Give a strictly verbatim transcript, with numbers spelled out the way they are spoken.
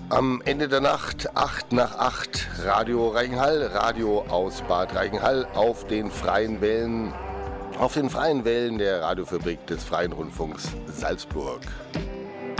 Am Ende der Nacht, acht nach acht, Radio Reichenhall, Radio aus Bad Reichenhall auf den freien Wellen, auf den freien Wellen der Radiofabrik des Freien Rundfunks Salzburg.